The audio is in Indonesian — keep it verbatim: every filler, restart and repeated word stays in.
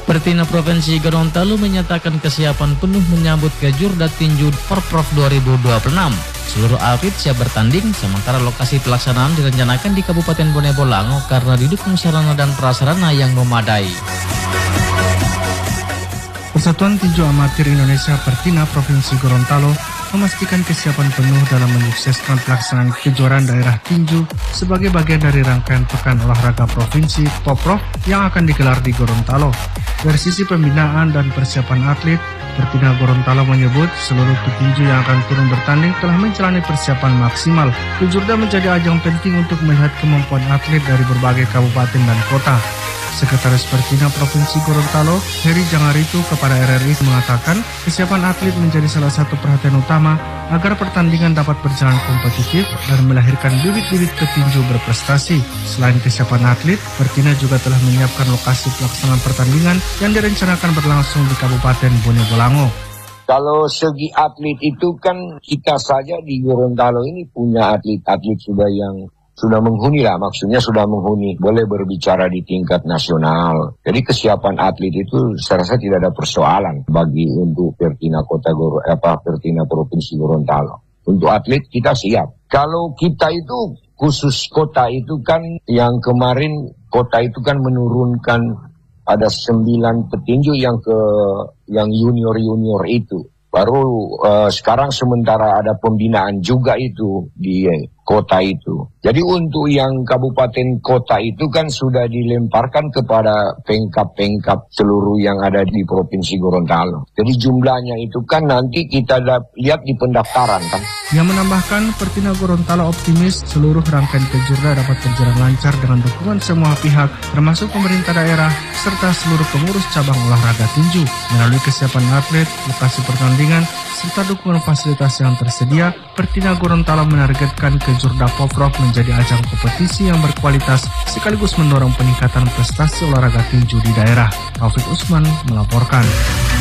Pertina Provinsi Gorontalo menyatakan kesiapan penuh menyambut Kejurda Tinju Porprov dua ribu dua puluh enam. Seluruh atlet siap bertanding, sementara lokasi pelaksanaan direncanakan di Kabupaten Bone Bolango karena didukung sarana dan prasarana yang memadai. Persatuan Tinju Amatir Indonesia Pertina Provinsi Gorontalo memastikan kesiapan penuh dalam menyukseskan pelaksanaan kejuaraan daerah tinju sebagai bagian dari rangkaian Pekan Olahraga Provinsi Porprov yang akan digelar di Gorontalo. Dari sisi pembinaan dan persiapan atlet, Pertina Gorontalo menyebut seluruh petinju yang akan turun bertanding telah menjalani persiapan maksimal. Kejurda menjadi ajang penting untuk melihat kemampuan atlet dari berbagai kabupaten dan kota. Sekretaris Pertina Provinsi Gorontalo, Heri Jangaritu kepada R R I mengatakan kesiapan atlet menjadi salah satu perhatian utama agar pertandingan dapat berjalan kompetitif dan melahirkan bibit-bibit petinju berprestasi. Selain kesiapan atlet, Pertina juga telah menyiapkan lokasi pelaksanaan pertandingan yang direncanakan berlangsung di Kabupaten Bone Bolango. Kalau segi atlet itu kan kita saja di Gorontalo ini punya atlet-atlet sudah yang sudah menghuni lah, maksudnya sudah menghuni, boleh berbicara di tingkat nasional. Jadi kesiapan atlet itu saya rasa tidak ada persoalan bagi untuk Pertina Kota Goro, apa Pertina Provinsi Gorontalo. Untuk atlet kita siap. Kalau kita itu khusus kota itu kan yang kemarin kota itu kan menurunkan ada sembilan petinju yang ke yang junior-junior itu. Baru uh, sekarang sementara ada pembinaan juga itu di eh, kota itu. Jadi untuk yang kabupaten kota itu kan sudah dilemparkan kepada pengkap-pengkap seluruh yang ada di Provinsi Gorontalo. Jadi jumlahnya itu kan nanti kita lihat di pendaftaran kan. Yang menambahkan Pertina Gorontalo optimis seluruh rangkaian kejurda dapat berjalan lancar dengan dukungan semua pihak termasuk pemerintah daerah serta seluruh pengurus cabang olahraga tinju. Melalui kesiapan atlet, lokasi pertandingan, serta dukungan fasilitas yang tersedia, Pertina Gorontalo menargetkan kejurda Porprov menjadi ajang kompetisi yang berkualitas sekaligus mendorong peningkatan prestasi olahraga tinju di daerah. Taufik Usman melaporkan.